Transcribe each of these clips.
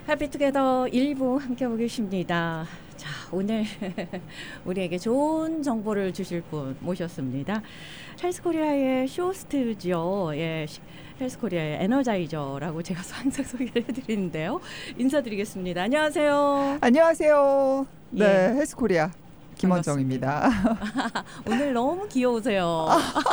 해피투게더 1부 함께하고 계십니다. 자, 오늘 우리에게 좋은 정보를 주실 분 모셨습니다. 헬스코리아의 쇼호스트죠. 예, 헬스코리아의 에너자이저라고 제가 항상 소개를 해드리는데요. 인사드리겠습니다. 안녕하세요. 안녕하세요. 네, 예. 헬스코리아 김원정입니다. 오늘 너무 귀여우세요.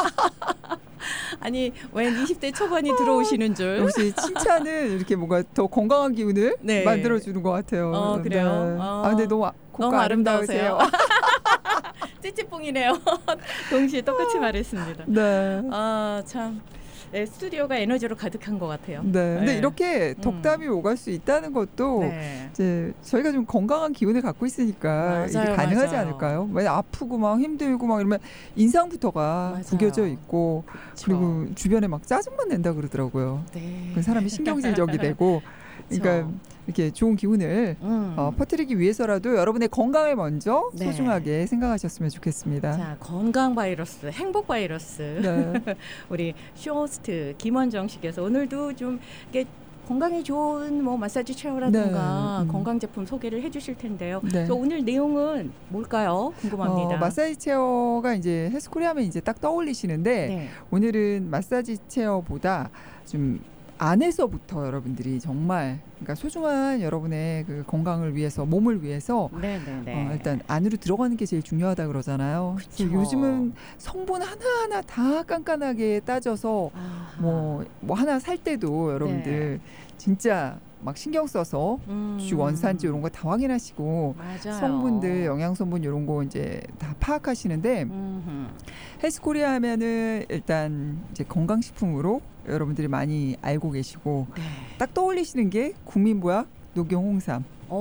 아니, 웬 20대 초반이 들어오시는 줄. 역시 칭찬은 이렇게 뭔가 더 건강한 기운을 네. 만들어주는 것 같아요. 그래요? 네. 근데 너무 너무 아름다우세요. 찌찌뽕이네요. 동시에 똑같이 말했습니다. 네. 참. 네, 스튜디오가 에너지로 가득한 것 같아요. 네. 근데 이렇게 덕담이 오갈 수 있다는 것도 네. 이제 저희가 좀 건강한 기운을 갖고 있으니까 맞아요, 이게 가능하지 맞아요. 않을까요? 왜 아프고 막 힘들고 막 이러면 인상부터가 맞아요. 구겨져 있고 그쵸. 그리고 주변에 막 짜증만 낸다 그러더라고요. 네. 그 사람이 신경질적이 되고 그러니까 이렇게 좋은 기운을 퍼뜨리기 위해서라도 여러분의 건강을 먼저 네. 소중하게 생각하셨으면 좋겠습니다. 자, 건강 바이러스, 행복 바이러스. 네. 우리 쇼호스트 김원정 씨께서 오늘도 좀 이렇게 건강에 좋은 뭐 마사지 체어라든가 네. 건강 제품 소개를 해주실 텐데요. 네. 그래서 오늘 내용은 뭘까요? 궁금합니다. 마사지 체어가 이제 헬스코리아면 이제 딱 떠올리시는데 네. 오늘은 마사지 체어보다 좀 안에서부터 여러분들이 정말 그러니까 소중한 여러분의 그 건강을 위해서 몸을 위해서 네네네. 일단 안으로 들어가는 게 제일 중요하다 그러잖아요. 그쵸. 요즘은 성분 하나하나 다 깐깐하게 따져서 뭐 하나 살 때도 여러분들 진짜 막 신경 써서 주 원산지 이런 거 다 확인하시고 맞아요. 성분들 영양성분 이런 거 이제 다 파악하시는데 헬스코리아 하면은 일단 이제 건강식품으로 여러분들이 많이 알고 계시고 네. 딱 떠올리시는 게 국민보약 녹용홍삼.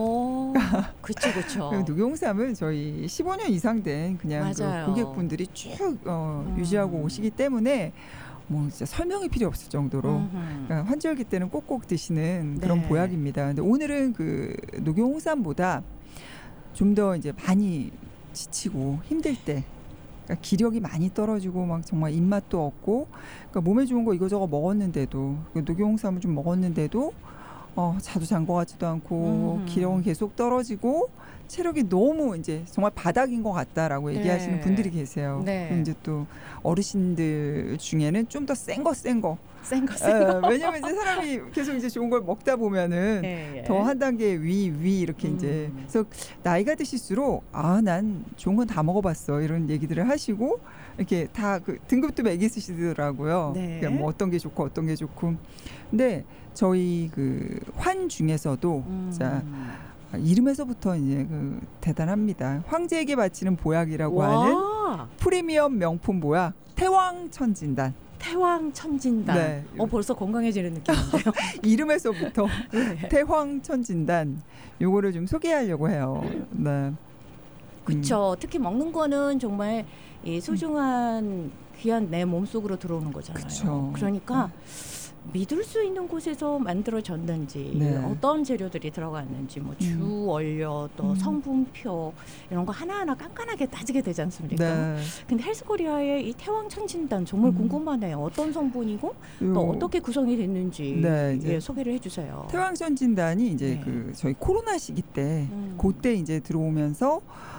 그쵸. 녹용홍삼은 저희 15년 이상 된 그냥 그 맞아요. 고객분들이 쭉 유지하고 오시기 때문에 뭐 진짜 설명이 필요 없을 정도로 그러니까 환절기 때는 꼭꼭 드시는 그런 네. 보약입니다. 근데 오늘은 그 녹용홍삼보다 좀 더 이제 많이 지치고 힘들 때 그러니까 기력이 많이 떨어지고 막 정말 입맛도 없고 그러니까 몸에 좋은 거 이거저거 먹었는데도 녹용홍삼을 좀 먹었는데도 자도 잔 것 같지도 않고 기력은 계속 떨어지고 체력이 너무 이제 정말 바닥인 것 같다라고 네. 얘기하시는 분들이 계세요. 네. 그리고 이제 또 어르신들 중에는 좀 더 센 거. 왜냐면 이제 사람이 계속 이제 좋은 걸 먹다 보면은 더 한 단계 위 이렇게 이제 그래서 나이가 드실수록 난 좋은 건 다 먹어봤어 이런 얘기들을 하시고 이렇게 다 그 등급도 매기시더라고요. 네. 그러니까 뭐 어떤 게 좋고 어떤 게 좋고. 근데 저희 그 환 중에서도 자 이름에서부터 이제 그 대단합니다. 황제에게 바치는 보약이라고 하는 프리미엄 명품 보약 태왕천진단. 태왕천진단. 네. 벌써 건강해지는 느낌인데요. 이름에서부터 네. 태왕천진단 요거를 좀 소개하려고 해요. 네. 그렇죠. 특히 먹는 거는 정말 이 소중한 귀한 내 몸속으로 들어오는 거잖아요. 그쵸. 그러니까 믿을 수 있는 곳에서 만들어졌는지 네. 어떤 재료들이 들어갔는지 뭐 주 원료 또 성분표 이런 거 하나하나 깐깐하게 따지게 되지 않습니까? 네. 근데 헬스코리아의 이 태왕천진단 정말 궁금하네요. 어떤 성분이고 또 어떻게 구성이 됐는지 네, 이제 소개를 해주세요. 태왕천진단이 이제 네. 그 저희 코로나 시기 때 그때 이제 들어오면서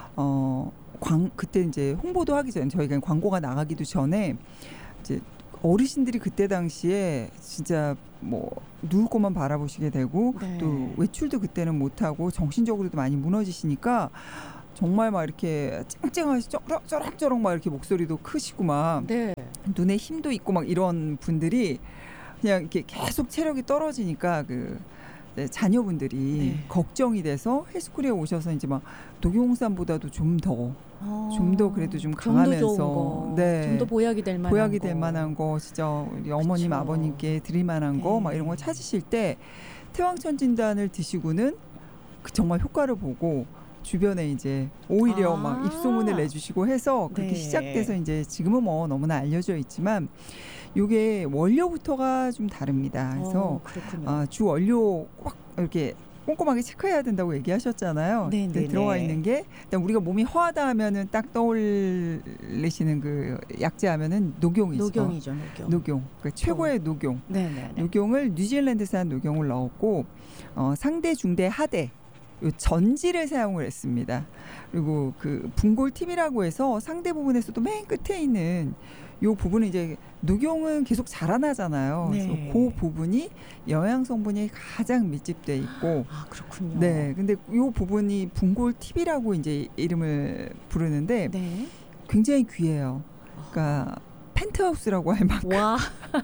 그때 이제 홍보도 하기 전에 저희가 광고가 나가기도 전에 이제 어르신들이 그때 당시에 진짜 뭐 누울 것만 바라보시게 되고 네. 또 외출도 그때는 못하고 정신적으로도 많이 무너지시니까 정말 막 이렇게 쨍쨍하시 쩌렁쩌렁 막 이렇게 목소리도 크시고 막 네. 눈에 힘도 있고 막 이런 분들이 그냥 이렇게 계속 체력이 떨어지니까 그 자녀분들이 걱정이 돼서 헬스코리아 오셔서 이제 막 녹용홍삼보다도 좀 더 그래도 좀 강하면서 좀 더 보약이 될 만한 거 진짜 우리 어머님 그쵸. 아버님께 드릴 만한 거 막 이런 거 찾으실 때 태왕천진단을 드시고는 정말 효과를 보고 주변에 이제 오히려 막 입소문을 내주시고 해서 그렇게 시작돼서 이제 지금은 뭐 너무나 알려져 있지만 요게 원료부터가 좀 다릅니다. 그래서 주 원료 꽉 이렇게 꼼꼼하게 체크해야 된다고 얘기하셨잖아요. 네, 근데 네, 들어가 네. 있는 게 일단 우리가 몸이 허하다 하면은 딱 떠올리시는 그 약재 하면은 녹용이죠. 녹용이죠, 녹용. 그 최고의 녹용. 네네. 녹용을 뉴질랜드산 녹용을 넣었고 상대, 중대, 하대 요 전지를 사용을 했습니다. 그리고 그 분골 팁이라고 해서 상대 부분에서도 맨 끝에 있는 요 부분은 이제 녹용은 계속 자라나잖아요. 네. 그래서 그 부분이 영양 성분이 가장 밀집돼 있고, 아, 그렇군요. 네, 근데 요 부분이 분골 팁이라고 이제 이름을 부르는데 네. 굉장히 귀해요. 그러니까 펜트하우스라고 할 만큼 와.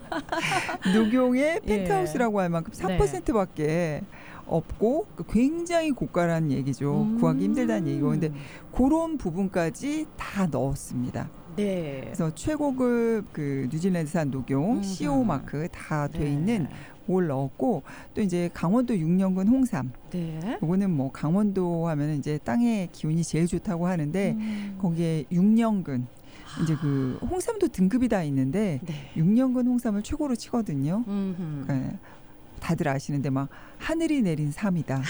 녹용의 예. 펜트하우스라고 할 만큼 4%밖에 없고 굉장히 고가라는 얘기죠. 구하기 힘들다는 얘기고. 근데 그런 부분까지 다 넣었습니다. 네. 그래서 최고급 그 뉴질랜드산 녹용 CO 마크 다 돼 있는 걸 넣었고, 또 이제 강원도 6년근 홍삼. 네. 요거는 뭐 강원도 하면은 이제 땅의 기운이 제일 좋다고 하는데 거기에 6년근 이제 그 홍삼도 등급이 다 있는데 네. 6년근 홍삼을 최고로 치거든요. 그러니까 다들 아시는데 막 하늘이 내린 삼이다.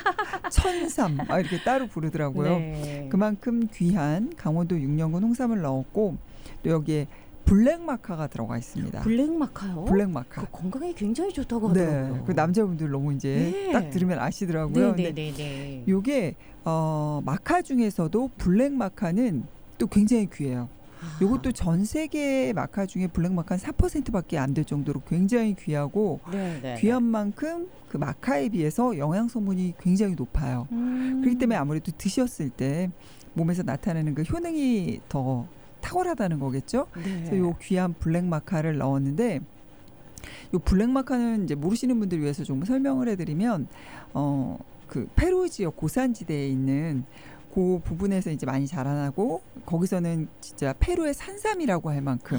천삼 막 이렇게 따로 부르더라고요. 네. 그만큼 귀한 강원도 6년근 홍삼을 넣었고, 또 여기에 블랙마카가 들어가 있습니다. 블랙마카요? 블랙마카. 그 건강에 굉장히 좋다고 하더라고요. 네. 그 남자분들 너무 이제 네. 딱 들으면 아시더라고요. 근데 네네네. 요게 마카 중에서도 블랙마카는 또 굉장히 귀해요. 요것도 전 세계 마카 중에 블랙마카는 4%밖에 안 될 정도로 굉장히 귀하고, 네네. 귀한 만큼 그 마카에 비해서 영양 성분이 굉장히 높아요. 그렇기 때문에 아무래도 드셨을 때 몸에서 나타나는 그 효능이 더 탁월하다는 거겠죠. 네. 그래서 요 귀한 블랙마카를 넣었는데, 요 블랙마카는 이제 모르시는 분들 위해서 좀 설명을 해드리면 그 페루 지역 고산지대에 있는 그 부분에서 이제 많이 자라나고, 거기서는 진짜 페루의 산삼이라고 할 만큼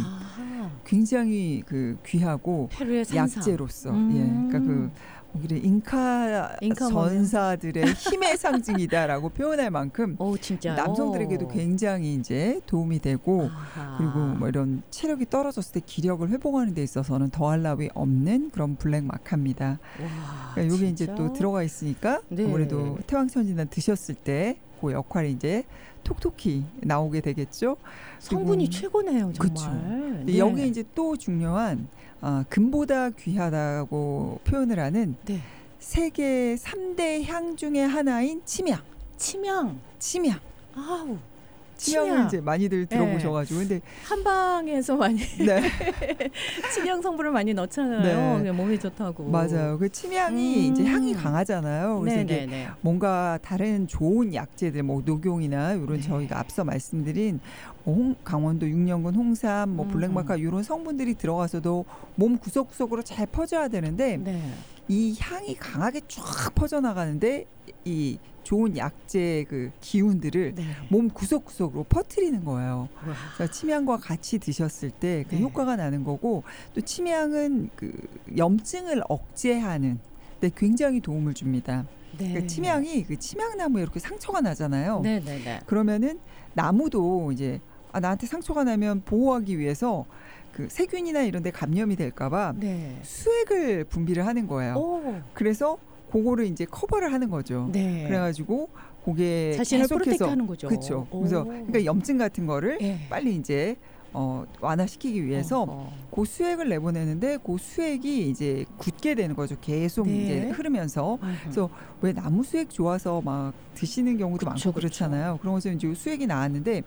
굉장히 그 귀하고 페루의 산삼. 약재로서 예, 그러니까 그 거기를 인카 전사들의 힘의 상징이다라고 표현할 만큼 진짜 남성들에게도 굉장히 이제 도움이 되고, 그리고 뭐 이런 체력이 떨어졌을 때 기력을 회복하는 데 있어서는 더할 나위 없는 그런 블랙 마카입니다. 그러니까 여기 이제 또 들어가 있으니까 네. 아무래도 태왕천진단 드셨을 때 그 역할이 이제 톡톡히 나오게 되겠죠. 성분이 최고네요, 정말. 그렇죠. 네. 여기 이제 또 중요한 금보다 귀하다고 표현을 하는 네. 세계 3대 향 중에 하나인 침향. 침향. 아우. 침향을 이제 많이들 들어보셔가지고, 근데 한방에서 많이 네. 침향 성분을 많이 넣잖아요. 네. 몸에 좋다고. 맞아요. 그 침향이 이제 향이 강하잖아요. 그래서 이게 뭔가 다른 좋은 약재들, 뭐 녹용이나 이런 저희가 앞서 말씀드린 강원도 6년근 홍삼, 뭐 블랙마카 이런 성분들이 들어가서도 몸 구석구석으로 잘 퍼져야 되는데 이 향이 강하게 쫙 퍼져나가는데 이 좋은 약재 그 기운들을 몸 구석구석으로 퍼뜨리는 거예요. 그래서 침향과 같이 드셨을 때 그 효과가 나는 거고, 또 침향은 그 염증을 억제하는 데 굉장히 도움을 줍니다. 그러니까 침향이 그 침향나무에 이렇게 상처가 나잖아요. 그러면은 나무도 이제 나한테 상처가 나면 보호하기 위해서 그 세균이나 이런 데 감염이 될까봐 수액을 분비를 하는 거예요. 그래서 그거를 이제 커버를 하는 거죠. 그래가지고 그게 자신을 프로텍트하는 거죠. 그렇죠. 그래서 그러니까 염증 같은 거를 빨리 이제 완화시키기 위해서 그 수액을 내보내는데, 그 수액이 이제 굳게 되는 거죠. 계속 이제 흐르면서. 그래서 왜 나무 수액 좋아서 막 드시는 경우도 많고 그렇잖아요. 그런 것은 이제 수액이 나왔는데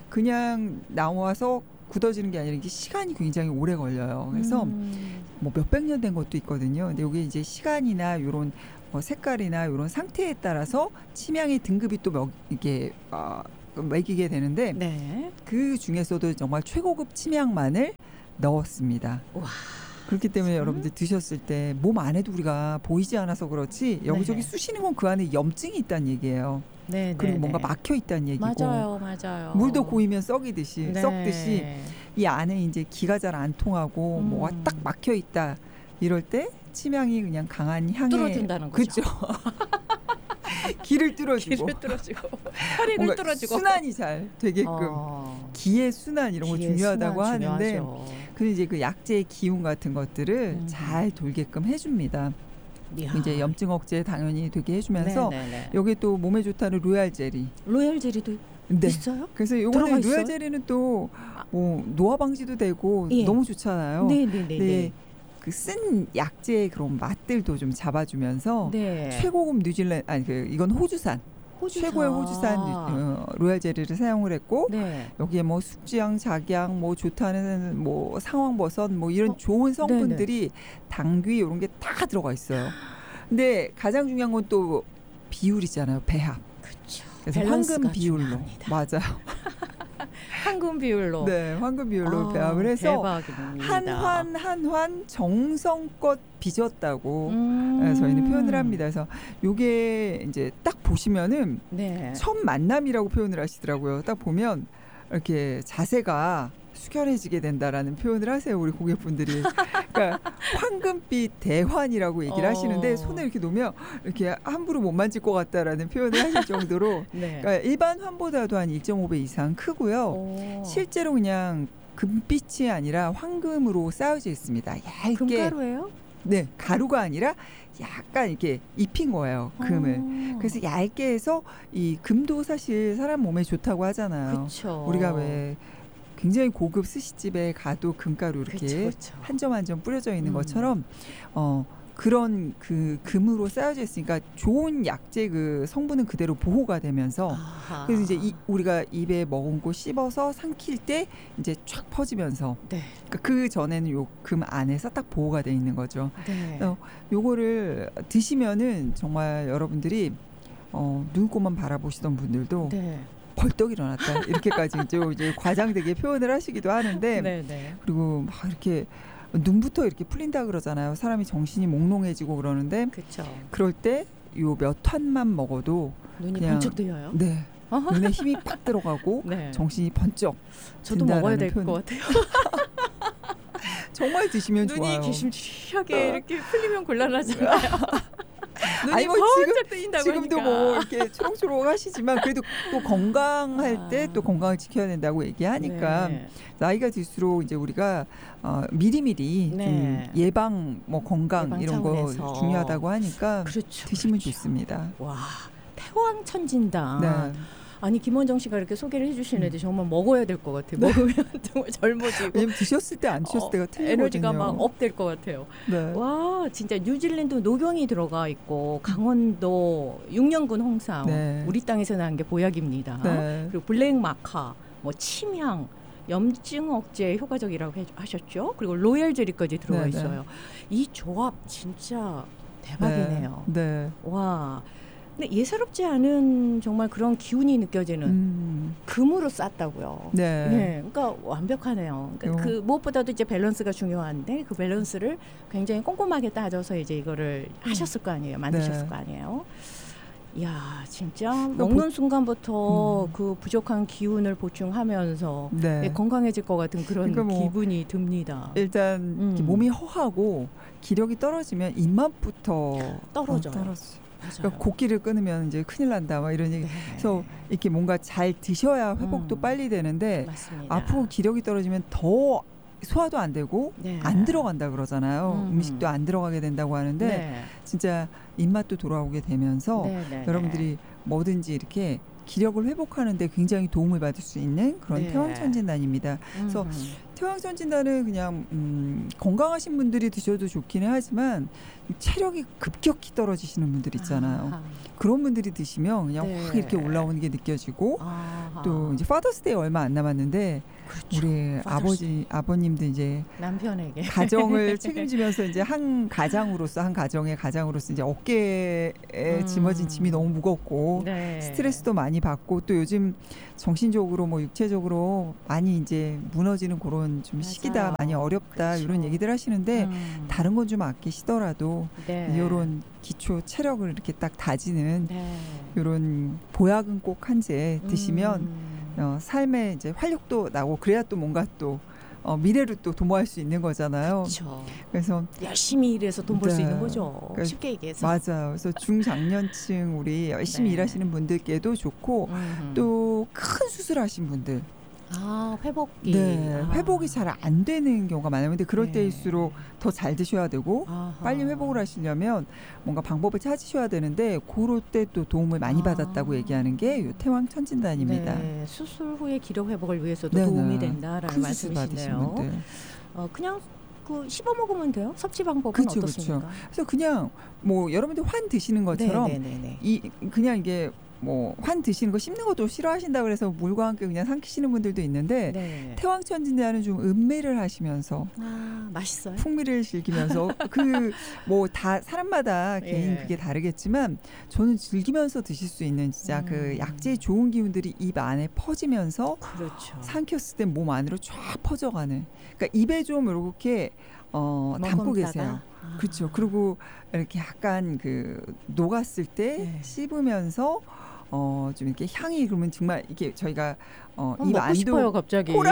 그냥 나와서 굳어지는 게 아니라 이게 시간이 굉장히 오래 걸려요. 그래서 뭐 몇백 년 된 것도 있거든요. 근데 여기 이제 시간이나 이런 색깔이나 이런 상태에 따라서 침향의 등급이 또 이게 매기게 되는데 그 중에서도 정말 최고급 침향만을 넣었습니다. 와. 그렇기 때문에 여러분들 드셨을 때 몸 안에도 우리가 보이지 않아서 그렇지 여기저기 쑤시는 건 그 안에 염증이 있다는 얘기예요. 그리고 뭔가 막혀 있다는 얘기고, 맞아요. 물도 고이면 썩듯이 이 안에 이제 기가 잘 안 통하고 뭐가 딱 막혀 있다 이럴 때 침향이 그냥 강한 향에 뚫어준다는 거죠. 그렇죠. 길을 뚫어주고 혈액을 뚫어주고 순환이 잘 되게끔 기의 순환 이런 거 중요하다고 하는데, 그 이제 그 약재의 기운 같은 것들을 잘 돌게끔 해줍니다. 이야. 이제 염증 억제 당연히 되게 해주면서 네네네. 여기 또 몸에 좋다는 로얄 젤리. 로얄 젤리도 네. 있어요? 그래서 들어가 요거는 있어요? 로얄 젤리는 또 뭐 노화 방지도 되고 예. 너무 좋잖아요. 네네네. 네. 그 쓴 약재의 그런 맛들도 좀 잡아주면서 네. 최고급 뉴질랜드 아니 이건 호주산 최고의 호주산 로얄 젤리를 사용을 했고 네. 여기에 뭐 숙지향, 작양, 뭐 좋다는 뭐 상황버섯 뭐 이런 좋은 성분들이 당귀 이런 게 다 들어가 있어요. 근데 가장 중요한 건 또 비율이잖아요. 배합. 그렇죠. 그래서 황금 비율로 맞아요. 황금 비율로. 네, 황금 비율로 배합을 해서 대박입니다. 한 환 정성껏 빚었다고 저희는 표현을 합니다. 그래서 요게 이제 딱 보시면은 네. 첫 만남이라고 표현을 하시더라고요. 딱 보면 이렇게 자세가 숙연해지게 된다라는 표현을 하세요. 우리 고객분들이. 그러니까 황금빛 대환이라고 얘기를 하시는데 손에 이렇게 놓으면 이렇게 함부로 못 만질 것 같다라는 표현을 하실 정도로 네. 그러니까 일반 환보다도 한 1.5배 이상 크고요. 실제로 그냥 금빛이 아니라 황금으로 쌓여져 있습니다. 얇게. 금가루예요? 네, 가루가 아니라 약간 이렇게 입힌 거예요. 금을. 그래서 얇게 해서 이 금도 사실 사람 몸에 좋다고 하잖아요. 그쵸. 우리가 왜 굉장히 고급 스시집에 가도 금가루 이렇게 한 점 한 점 뿌려져 있는 것처럼 그런 그 금으로 쌓여져 있으니까 좋은 약재 그 성분은 그대로 보호가 되면서 그래서 이제 우리가 입에 먹은 거 씹어서 삼킬 때 이제 쫙 퍼지면서 네. 그러니까 그 전에는 요 금 안에서 딱 보호가 돼 있는 거죠. 네. 요거를 드시면은 정말 여러분들이 눈곱만 바라보시던 분들도 네. 벌떡 일어났다 이렇게까지 이제 과장되게 표현을 하시기도 하는데 네네. 그리고 막 이렇게 눈부터 이렇게 풀린다 그러잖아요. 사람이 정신이 몽롱해지고 그러는데 그쵸. 그럴 때 요 몇 환만 먹어도 눈이 그냥 번쩍 뜨여요. 네. 눈에 힘이 팍 들어가고 네. 정신이 번쩍 저도 먹어야 될 것 같아요. 정말 드시면 눈이 좋아요. 기심하게 이렇게 풀리면 곤란하잖아요. 눈이 뭐 번쩍 뜨인다고 지금도 하니까. 뭐 이렇게 초록초록 하시지만 그래도 또 건강할 때 또 건강을 지켜야 된다고 얘기하니까 네. 나이가 들수록 이제 우리가 미리미리 네. 좀 예방 뭐 건강 예방 이런 차원에서. 거 중요하다고 하니까 그렇죠. 드시면 그렇죠. 좋습니다. 와, 태왕천진당. 네. 아니 김원정 씨가 이렇게 소개를 해주시는데 정말 먹어야 될 것 같아요. 먹으면 정말 젊어지고 왜냐면 드셨을 때 안 드셨을 때가 틀리거든요. 에너지가 막 업될 것 같아요. 네. 와 진짜 뉴질랜드 녹용이 들어가 있고 강원도 육년군 홍삼 네. 우리 땅에서 난 게 보약입니다. 네. 그리고 블랙 마카, 뭐 침향, 염증 억제에 효과적이라고 하셨죠. 그리고 로얄 젤리까지 들어가 네, 있어요. 이 조합 진짜 대박이네요. 네. 와. 근데 예사롭지 않은 정말 그런 기운이 느껴지는 금으로 쌌다고요. 네. 네, 그러니까 완벽하네요. 그러니까 그 무엇보다도 이제 밸런스가 중요한데 그 밸런스를 굉장히 꼼꼼하게 따져서 이제 이거를 하셨을 거 아니에요. 만드셨을 네. 거 아니에요. 이야, 진짜 먹는 순간부터 그 부족한 기운을 보충하면서 네. 건강해질 것 같은 그런 그러니까 뭐 기분이 듭니다. 일단 이렇게 몸이 허하고 기력이 떨어지면 입맛부터 떨어져요. 떨어져요. 맞아요. 그러니까 곡기를 끊으면 이제 큰일 난다 막 이런 얘기. 네. 그래서 이렇게 뭔가 잘 드셔야 회복도 빨리 되는데 맞습니다. 앞으로 기력이 떨어지면 더 소화도 안 되고 네. 안 들어간다 그러잖아요. 음식도 안 들어가게 된다고 하는데 네. 진짜 입맛도 돌아오게 되면서 네, 네, 여러분들이 뭐든지 이렇게 기력을 회복하는데 굉장히 도움을 받을 수 있는 그런 네. 태왕천진단입니다. 그래서 태왕천진단은 그냥 건강하신 분들이 드셔도 좋기는 하지만 체력이 급격히 떨어지시는 분들 있잖아요. 아하. 그런 분들이 드시면 그냥 네. 확 이렇게 올라오는 게 느껴지고 아하. 또 이제 파더스데이 얼마 안 남았는데 그렇죠. 우리 아버님도 이제 남편에게 가정을 책임지면서 이제 한 가정의 가장으로서 이제 어깨에 짊어진 짐이 너무 무겁고 네. 스트레스도 많이 받고 또 요즘 정신적으로 뭐 육체적으로 많이 이제 무너지는 그런 좀 시기다 맞아요. 많이 어렵다 그렇죠. 이런 얘기들 하시는데 다른 건 좀 아끼시더라도 네. 이런 기초 체력을 이렇게 딱 다지는 네. 이런 보약은 꼭 한 제 드시면 삶에 이제 활력도 나고 그래야 또 뭔가 또 미래로 또 도모할 수 있는 거잖아요. 그렇죠. 그래서 열심히 일해서 돈 벌 수 네. 있는 거죠. 그러니까 쉽게 얘기해서. 맞아요. 그래서 중장년층 우리 열심히 네. 일하시는 분들께도 좋고 또 큰 수술하신 분들 회복기. 네, 회복이 잘 안 되는 경우가 많아요. 근데 그럴 네. 때일수록 더 잘 드셔야 되고 아하. 빨리 회복을 하시려면 뭔가 방법을 찾으셔야 되는데 그럴 때 또 도움을 많이 받았다고 얘기하는 게 요 태왕천진단입니다. 네, 수술 후에 기력 회복을 위해서도 네네. 도움이 된다라는 큰 수술 받으신 말씀이시네요. 분들. 그냥 씹어 먹으면 돼요? 섭취 방법은 그쵸, 어떻습니까? 그래서 그냥 뭐 여러분들 환 드시는 것처럼 네네네. 그냥 이게 뭐 환 드시는 거 씹는 것도 싫어하신다 그래서 물과 함께 그냥 삼키시는 분들도 있는데 네. 태왕천진단은 좀 음매를 하시면서 맛있어요? 풍미를 즐기면서 뭐 다 사람마다 개인 예. 그게 다르겠지만 저는 즐기면서 드실 수 있는 진짜 그 약재의 좋은 기운들이 입 안에 퍼지면서 그렇죠. 삼켰을 때 몸 안으로 쫙 퍼져가는. 그러니까 입에 좀 이렇게 담고 계세요. 그렇죠. 그리고 이렇게 약간 녹았을 때 네. 씹으면서 좀 이렇게 향이 그러면 정말 이게 저희가 입 먹고 안도 싶어요 갑자기. 코라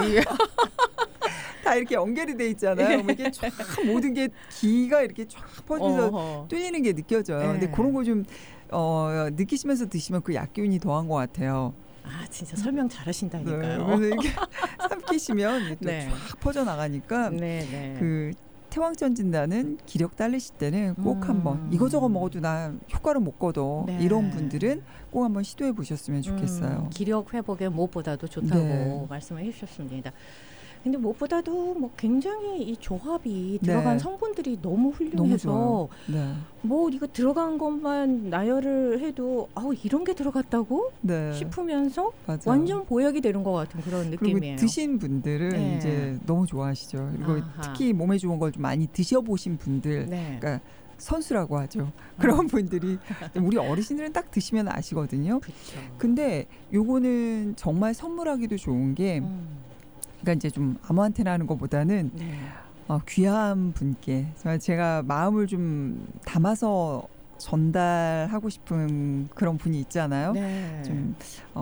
다 이렇게 연결이 돼 있잖아요. 이게 쫙 모든 게 기가 이렇게 쫙 퍼지면서 뚫리는 게 느껴져요. 근데 그런 거 좀 느끼시면서 드시면 그 약기운이 더한 것 같아요. 진짜 설명 잘하신다니까요. 네, 그래서 이렇게 삼키시면 또 네. 쫙 퍼져 나가니까 네. 태왕천진단은 기력 딸리실 때는 꼭 한번 이거저거 먹어도 나 효과를 못 거둬 네. 이런 분들은 꼭 한번 시도해 보셨으면 좋겠어요. 기력 회복에 무엇보다도 좋다고 네. 말씀을 해주셨습니다. 근데 무엇보다도 뭐 굉장히 이 조합이 들어간 네. 성분들이 너무 너무 훌륭해서 좋아요. 네. 뭐 이거 들어간 것만 나열을 해도 이런 게 들어갔다고 네. 싶으면서 맞아요. 완전 보약이 되는 것 같은 그런 느낌이에요. 그리고 드신 분들은 네. 이제 너무 좋아하시죠. 그리고 아하. 특히 몸에 좋은 걸 좀 많이 드셔보신 분들, 네. 그러니까 선수라고 하죠. 그런 분들이 우리 어르신들은 딱 드시면 아시거든요. 그렇죠. 근데 요거는 정말 선물하기도 좋은 게 그러니까 이제 좀 아무한테나 하는 것보다는 네. 귀한 분께 정말 제가 마음을 좀 담아서 전달하고 싶은 그런 분이 있잖아요. 네. 좀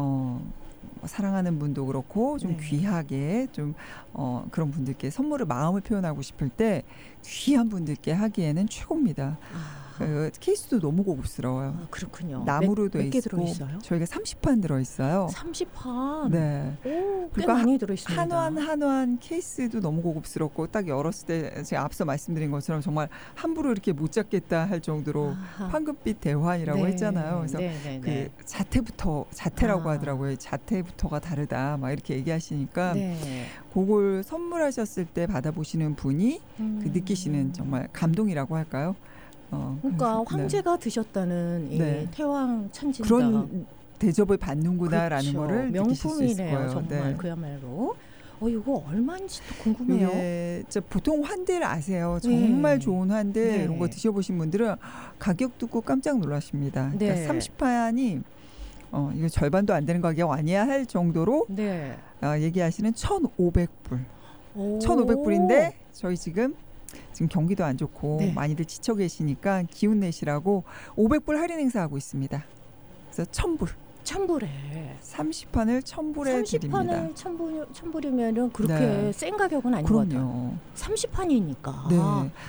사랑하는 분도 그렇고 좀 네. 귀하게 좀 그런 분들께 선물을 마음을 표현하고 싶을 때 귀한 분들께 하기에는 최고입니다. 케이스도 너무 고급스러워요. 그렇군요. 나무로 돼 몇 개 있고 들어있어요? 저희가 30판 들어있어요. 30판. 네. 꽤 그러니까 많이 들어있습니다. 한원 케이스도 너무 고급스럽고 딱 열었을 때 제가 앞서 말씀드린 것처럼 정말 함부로 이렇게 못 잡겠다 할 정도로 황금빛 대환이라고 했잖아요. 그래서 그 자태라고 하더라고요. 자태부터가 다르다 막 이렇게 얘기하시니까 그걸 선물하셨을 때 받아보시는 분이 느끼시는 정말 감동이라고 할까요? 그러니까 황제가 드셨다는 이 태왕 천진다. 그런 대접을 받는구나라는 그렇죠. 거를 느끼실 수 있을 명품이네요. 거예요. 정말 그야말로. 이거 얼마인지도 궁금해요. 보통 환들 아세요. 정말 좋은 환들 이런 거 드셔보신 분들은 가격 듣고 깜짝 놀라십니다. 그러니까 30판이 이거 절반도 안 되는 가격 아니야 할 정도로 얘기하시는 1,500불. 1,500불인데 저희 지금 경기도 안 좋고 많이들 지쳐 계시니까 기운 내시라고 500불 할인 행사하고 있습니다. 그래서 1,000불. 1,000불에 30판을 1,000불에 드립니다. 30판을 1,000불이면은 그렇게 센 가격은 아닌 것 같아요. 30판이니까. 네.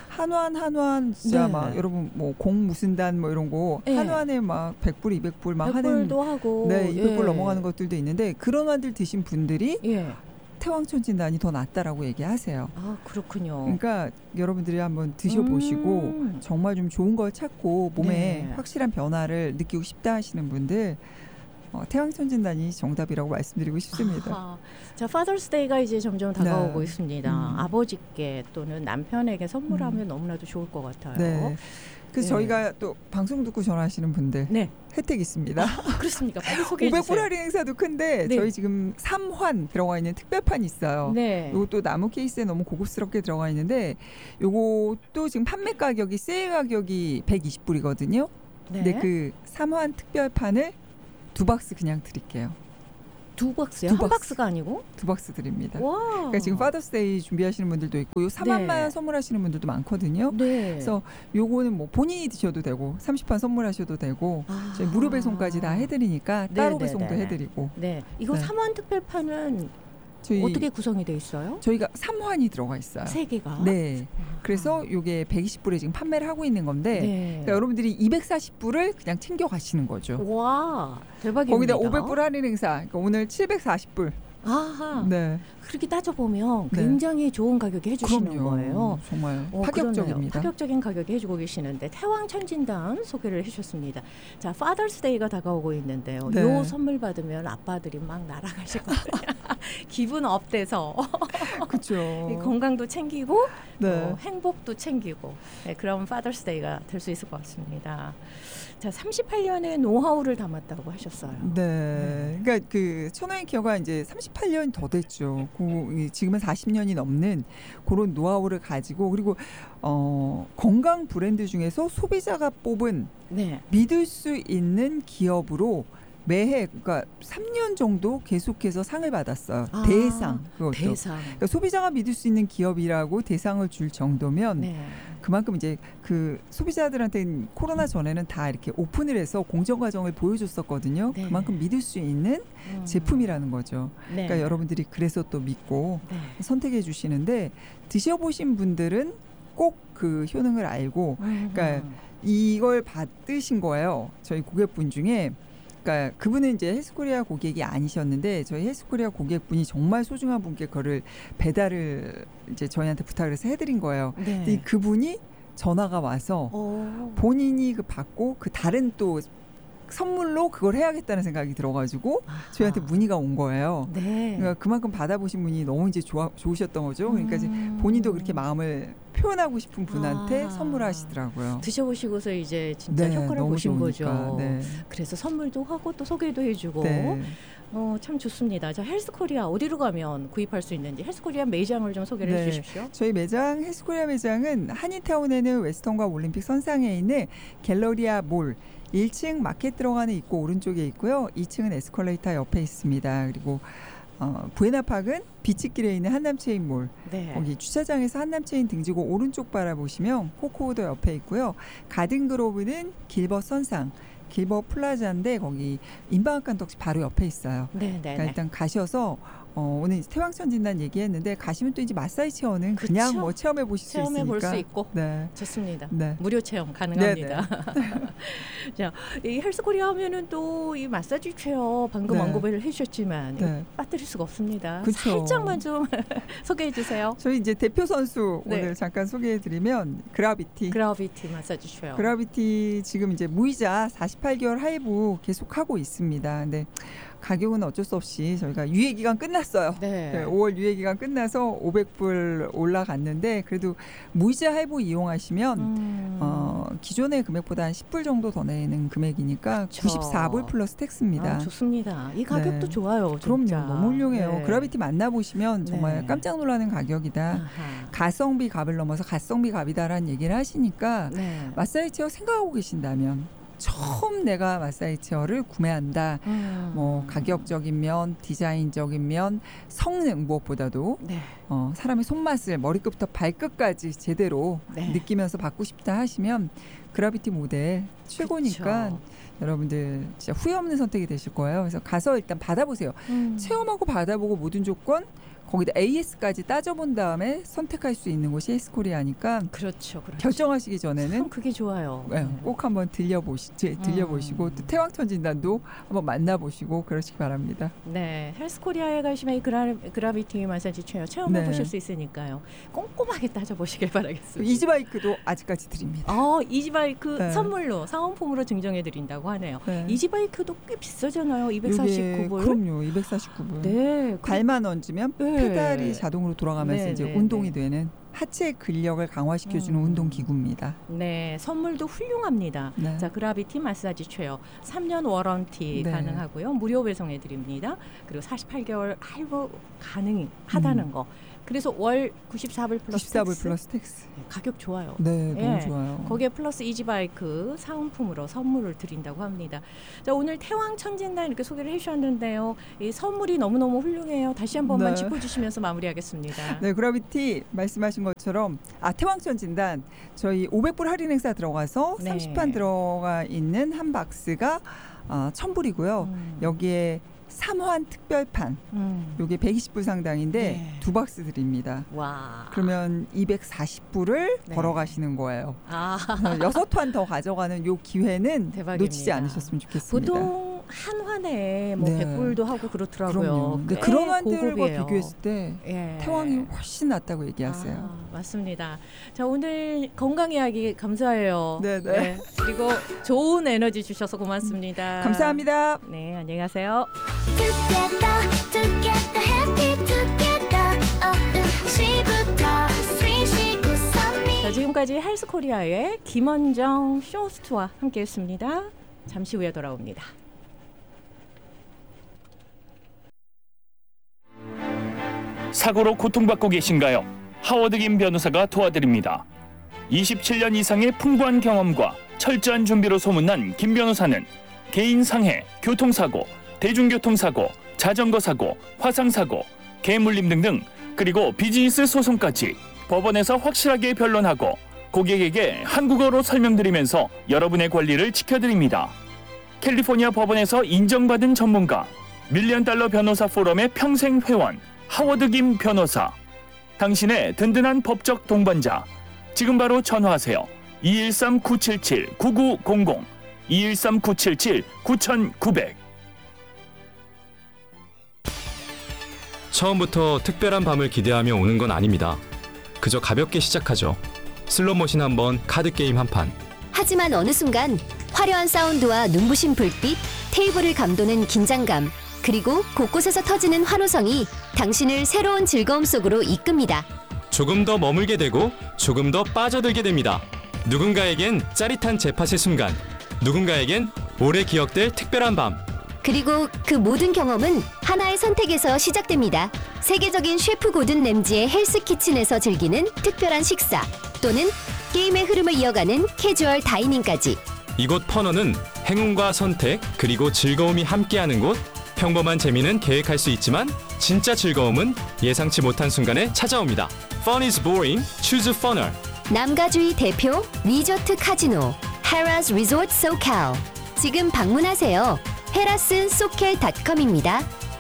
한환 진짜 막 여러분 뭐 공 무슨 단 뭐 이런 거 한환에 막 100불, 200불 막 100불도 하는 하고 200불 넘어가는 것들도 있는데 그런 환들 드신 분들이 태왕천진단이 더 낫다라고 얘기하세요. 그렇군요. 그러니까 여러분들이 한번 드셔보시고 정말 좀 좋은 걸 찾고 몸에 확실한 변화를 느끼고 싶다 하시는 분들 태왕천진단이 정답이라고 말씀드리고 싶습니다. 자, 파더스데이가 이제 점점 다가오고 있습니다. 아버지께 또는 남편에게 선물하면 너무나도 좋을 것 같아요. 그래서 저희가 또 방송 듣고 전화하시는 분들 혜택 있습니다. 그렇습니다. 빨리 소개해 주세요. 500불 할인 행사도 큰데 저희 지금 3환 들어가 있는 특별판이 있어요. 이것도 나무 케이스에 너무 고급스럽게 들어가 있는데 이것도 지금 판매 가격이 세일 가격이 120불이거든요. 근데 그 3환 특별판을 2박스 그냥 드릴게요. 2박스요? 한 박스가 아니고? 2박스 드립니다. 와. 그러니까 지금 파더스데이 준비하시는 분들도 있고 요 4만만 선물하시는 분들도 많거든요. 그래서 요거는 뭐 본인이 드셔도 되고 30판 선물하셔도 되고 저희 무료 배송까지 다 해드리니까 따로 배송도 해드리고. 이거 3환 특별판은 어떻게 구성이 돼 있어요? 저희가 3환이 들어가 있어요. 3개가? 그래서 이게 120불에 지금 판매를 하고 있는 건데 그러니까 여러분들이 240불을 그냥 챙겨 가시는 거죠. 와, 대박입니다. 거기다 500불 할인 행사. 그러니까 오늘 740불. 아하. 네. 그렇게 따져보면 네. 굉장히 좋은 가격에 해주시는 그럼요. 거예요. 정말 그러네요. 파격적입니다. 파격적인 가격에 해주고 계시는데 태왕천진단 소개를 해주셨습니다. 자, Father's Day가 다가오고 있는데요. 네. 요 선물 받으면 아빠들이 막 날아가실 거예요. 기분 업돼서 그렇죠. 건강도 챙기고 네. 행복도 챙기고 그런 Father's Day가 될 수 있을 것 같습니다. 자, 38년의 노하우를 담았다고 하셨어요. 네. 그러니까 그 천호앤케어가 이제 38년 더 됐죠. 지금은 40년이 넘는 그런 노하우를 가지고 그리고 건강 브랜드 중에서 소비자가 뽑은 네. 믿을 수 있는 기업으로 매해 그러니까 3년 정도 계속해서 상을 받았어요. 대상. 그것도. 대상. 그러니까 소비자가 믿을 수 있는 기업이라고 대상을 줄 정도면 네. 그만큼 이제 그 소비자들한테는 코로나 전에는 다 이렇게 오픈을 해서 공정 과정을 보여줬었거든요. 네. 그만큼 믿을 수 있는 제품이라는 거죠. 네. 그러니까 여러분들이 그래서 또 믿고 네. 선택해 주시는데 드셔보신 분들은 꼭 그 효능을 알고 그러니까 이걸 받으신 거예요. 저희 고객분 중에. 그러니까 그분은 이제 헬스코리아 고객이 아니셨는데 저희 헬스코리아 고객분이 정말 소중한 분께 그거를 배달을 이제 저희한테 부탁을 해서 해드린 거예요. 네. 근데 그분이 전화가 와서 본인이 그 받고 그 다른 또 선물로 그걸 해야겠다는 생각이 들어가지고 저희한테 문의가 온 거예요. 네. 그러니까 그만큼 받아보신 분이 너무 이제 좋으셨던 거죠. 그러니까 이제 본인도 그렇게 마음을 표현하고 싶은 분한테 선물하시더라고요. 드셔보시고서 이제 진짜 네, 효과를 너무 보신 좋으니까. 거죠. 네. 그래서 선물도 하고 또 소개도 해주고 네. 참 좋습니다. 자, 헬스코리아 어디로 가면 구입할 수 있는지 헬스코리아 매장을 좀 소개를 네. 해주십시오. 저희 매장 헬스코리아 매장은 한인타운에는 웨스턴과 올림픽 선상에 있는 갤러리아 몰 1층 마켓 들어가는 입구 오른쪽에 있고요. 2층은 에스컬레이터 옆에 있습니다. 그리고 부에나팍은 비치길에 있는 한남체인몰 네. 거기 주차장에서 한남체인 등지고 오른쪽 바라보시면 코코오도 옆에 있고요. 가든그로브는 길벗 선상 길벗 플라자인데 거기 인방학관덕지 바로 옆에 있어요. 네, 네, 그러니까 일단 가셔서 오늘 태왕천진단 얘기했는데 가시면 또 이제 마사지 체험은 그냥 그쵸? 뭐 체험해 보실 수 있으니까 체험해 볼 수 있고 네. 좋습니다. 네. 무료 체험 가능합니다. 자, 이 헬스코리아 하면은 또 이 마사지 체어 방금 네. 언급을 해주셨지만 네. 빠뜨릴 수가 없습니다. 그쵸. 살짝만 좀 소개해 주세요. 저희 이제 대표 선수 네. 오늘 잠깐 소개해드리면 그라비티. 그라비티 마사지 체어. 그라비티 지금 이제 무이자 48개월 할부 계속 하고 있습니다. 근데 가격은 어쩔 수 없이 저희가 유예 기간 끝났어요. 네. 네, 5월 유예 기간 끝나서 500불 올라갔는데 그래도 무이자 할부 이용하시면 기존의 금액보다 한 10불 정도 더 내는 금액이니까 그쵸. 94불 플러스 텍스입니다. 좋습니다. 이 가격도 네. 좋아요. 그럼요. 진짜. 너무 훌륭해요. 네. 그라비티 만나보시면 정말 네. 깜짝 놀라는 가격이다. 아하. 가성비 값을 넘어서 가성비 값이다라는 얘기를 하시니까 네. 마사지 체어 생각하고 계신다면 처음 내가 마사지 체어를 구매한다. 뭐 가격적인 면, 디자인적인 면, 성능 무엇보다도 네. 사람의 손맛을 머리끝부터 발끝까지 제대로 네. 느끼면서 받고 싶다 하시면 그라비티 모델 최고니까 그쵸. 여러분들 진짜 후회 없는 선택이 되실 거예요. 그래서 가서 일단 받아보세요. 체험하고 받아보고 모든 조건 거기다 AS까지 따져본 다음에 선택할 수 있는 곳이 헬스코리아니까 그렇죠. 결정하시기 전에는 참 그게 좋아요. 네, 꼭 한번 들려보시고 또 태왕천진단도 한번 만나보시고 그러시기 바랍니다. 네, 헬스코리아에 가시면 이 그라비티 마사지 체어 체험해 네. 보실 수 있으니까요. 꼼꼼하게 따져보시길 바라겠습니다. 이지바이크도 아직까지 드립니다. 이지바이크 네. 선물로 사은품으로 증정해 드린다고 하네요. 네. 이지바이크도 꽤 비싸잖아요. 이게 249불. 그럼요. 249불. 네. 발만 얹으면 네. 페달이 자동으로 돌아가면서 네, 이제 네, 운동이 네. 되는 하체 근력을 강화시켜주는 운동 기구입니다. 네, 선물도 훌륭합니다. 네. 자, 그라비티 마사지 체어 3년 워런티 네. 가능하고요. 무료 배송해 드립니다. 그리고 48개월 할부 가능하다는 거. 그래서 월 94불 플러스 94불 텍스. 플러스 텍스. 네, 가격 좋아요. 네, 너무 예. 좋아요. 거기에 플러스 이지바이크 사은품으로 선물을 드린다고 합니다. 자, 오늘 태왕천진단 이렇게 소개를 해주셨는데요. 이 선물이 너무너무 훌륭해요. 다시 한 번만 네. 짚어주시면서 마무리하겠습니다. 네, 그라비티 말씀하신 것처럼 태왕천진단 저희 500불 할인 행사 들어가서 네. 30판 들어가 있는 한 박스가 1,000불이고요. 여기에 3환 특별판 요게 120불 상당인데 네. 2박스 드립니다. 와. 그러면 240불을 네. 벌어가시는 거예요. 아. 6환 더 가져가는 요 기회는 대박입니다. 놓치지 않으셨으면 좋겠습니다. 보통 한 환에 뭐 네. 100불도 하고 그렇더라고요. 그럼요. 근데 꽤 그런 환들과 고급이에요. 비교했을 때 예. 태왕이 훨씬 낫다고 얘기하세요. 아, 맞습니다. 자, 오늘 건강 이야기 감사해요. 네네. 네. 그리고 좋은 에너지 주셔서 고맙습니다. 감사합니다. 네, 안녕히 가세요. together, happy together. 시부터 스윗 시구 선미. 자, 지금까지 헬스코리아의 김원정 쇼호스트와 함께했습니다. 잠시 후에 돌아옵니다. 사고로 고통받고 계신가요? 하워드 김 변호사가 도와드립니다. 27년 이상의 풍부한 경험과 철저한 준비로 소문난 김 변호사는 개인 상해, 교통사고, 대중교통사고, 자전거 사고, 화상사고, 개물림 등등 그리고 비즈니스 소송까지 법원에서 확실하게 변론하고 고객에게 한국어로 설명드리면서 여러분의 권리를 지켜드립니다. 캘리포니아 법원에서 인정받은 전문가, $1,000,000 변호사 포럼의 평생 회원, 하워드 김 변호사. 당신의 든든한 법적 동반자. 지금 바로 전화하세요. 213-977-9900, 213-977-9900. 처음부터 특별한 밤을 기대하며 오는 건 아닙니다. 그저 가볍게 시작하죠. 슬롯머신 한 번, 카드게임 한 판. 하지만 어느 순간 화려한 사운드와 눈부신 불빛, 테이블을 감도는 긴장감, 그리고 곳곳에서 터지는 환호성이 당신을 새로운 즐거움 속으로 이끕니다. 조금 더 머물게 되고 조금 더 빠져들게 됩니다. 누군가에겐 짜릿한 재팟의 순간, 누군가에겐 오래 기억될 특별한 밤. 그리고 그 모든 경험은 하나의 선택에서 시작됩니다. 세계적인 셰프 고든 램지의 헬스 키친에서 즐기는 특별한 식사, 또는 게임의 흐름을 이어가는 캐주얼 다이닝까지. 이곳 퍼너는 행운과 선택, 그리고 즐거움이 함께하는 곳. 평범한 재미는 계획할 수 있지만 진짜 즐거움은 예상치 못한 순간에 찾아옵니다. Fun is boring, choose funner. 남가주의 대표 리조트 카지노 헤라스 리조트 소칼. 지금 방문하세요. 헤라스소켈.com입니다.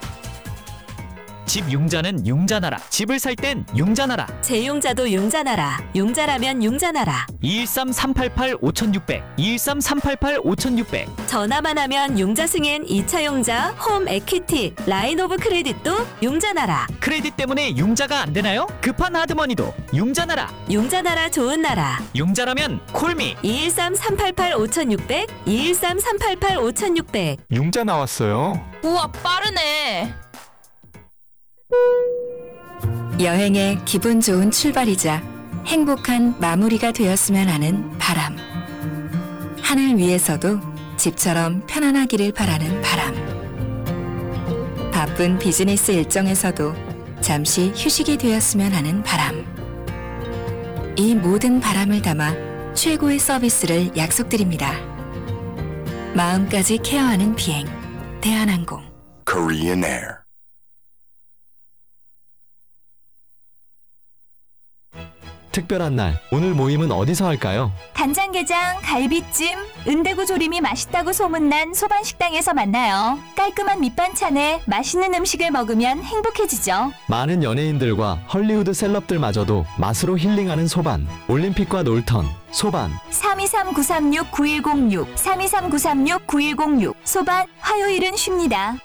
집 융자는 융자나라. 집을 살 땐 융자나라. 재융자도 융자나라. 융자라면 융자나라. 213-388-5600, 213-388-5600. 전화만 하면 융자 승인 2차 융자, 홈 에퀴티, 라인 오브 크레딧도 융자나라. 크레딧 때문에 융자가 안 되나요? 급한 하드머니도 융자나라. 융자나라 좋은 나라. 융자라면 콜미. 213-388-5600, 213-388-5600. 융자 나왔어요. 우와, 빠르네. 여행의 기분 좋은 출발이자 행복한 마무리가 되었으면 하는 바람. 하늘 위에서도 집처럼 편안하기를 바라는 바람. 바쁜 비즈니스 일정에서도 잠시 휴식이 되었으면 하는 바람. 이 모든 바람을 담아 최고의 서비스를 약속드립니다. 마음까지 케어하는 비행, 대한항공. Korean Air. 특별한 날, 오늘 모임은 어디서 할까요? 간장게장, 갈비찜, 은대구 조림이 맛있다고 소문난 소반식당에서 만나요. 깔끔한 밑반찬에 맛있는 음식을 먹으면 행복해지죠. 많은 연예인들과 헐리우드 셀럽들마저도 맛으로 힐링하는 소반. 올림픽과 놀턴, 소반. 323-936-9106, 323-936-9106. 소반, 화요일은 쉽니다.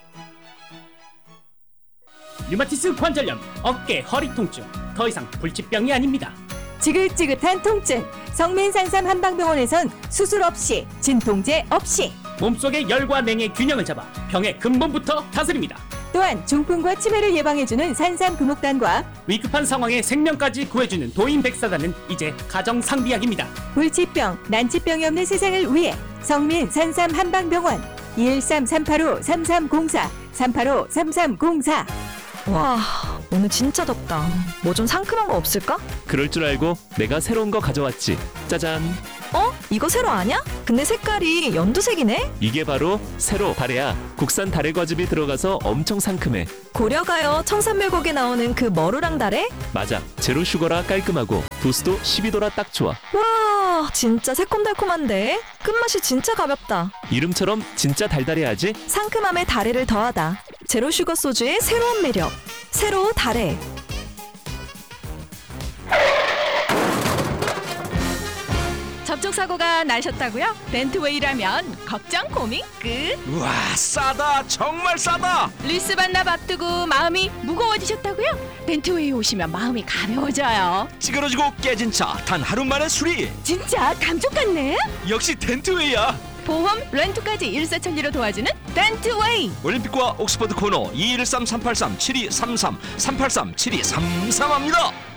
류마티스 관절염, 어깨, 허리 통증. 더 이상 불치병이 아닙니다. 지긋지긋한 통증, 성민산삼 한방병원에선 수술 없이, 진통제 없이. 몸속의 열과 냉의 균형을 잡아 병의 근본부터 다스립니다. 또한 중풍과 치매를 예방해주는 산삼 금옥단과 위급한 상황에 생명까지 구해주는 도인백사단은 이제 가정상비약입니다. 불치병, 난치병이 없는 세상을 위해 성민산삼 한방병원 213-385-3304, 385-3304. 와, 오늘 진짜 덥다. 뭐 좀 상큼한 거 없을까? 그럴 줄 알고 내가 새로운 거 가져왔지. 짜잔. 어? 이거 새로 아냐? 근데 색깔이 연두색이네? 이게 바로 새로 다래야. 국산 다래 과즙이 들어가서 엄청 상큼해. 고려가요 청산멸곡에 나오는 그 머루랑 다래? 맞아. 제로 슈거라 깔끔하고 도수도 12도라 딱 좋아. 와, 진짜 새콤달콤한데? 끝맛이 진짜 가볍다. 이름처럼 진짜 달달해야지. 상큼함에 다래를 더하다. 제로 슈거 소주의 새로운 매력. 새로 다래. 접촉사고가 나셨다고요? 덴트웨이라면 걱정 고민 끝. 우와, 싸다. 정말 싸다. 리스 반납 앞두고 마음이 무거워지셨다고요? 덴트웨이 오시면 마음이 가벼워져요. 찌그러지고 깨진 차 단 하루 만에 수리. 진짜 감쪽 같네. 역시 덴트웨이야. 보험, 렌트까지 일사천리로 도와주는 덴트웨이. 올림픽과 옥스퍼드 코너 213-383-7233 383-7233합니다.